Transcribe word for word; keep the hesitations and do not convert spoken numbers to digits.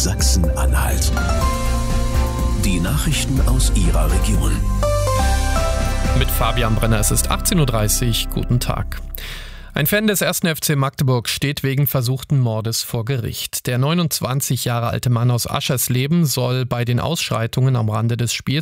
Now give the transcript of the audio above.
Sachsen-Anhalt. Die Nachrichten aus Ihrer Region. Mit Fabian Brenner, es ist achtzehn Uhr dreißig. Guten Tag. Ein Fan des ersten F C Magdeburg steht wegen versuchten Mordes vor Gericht. Der neunundzwanzig Jahre alte Mann aus Aschersleben soll bei den Ausschreitungen am Rande des Spiels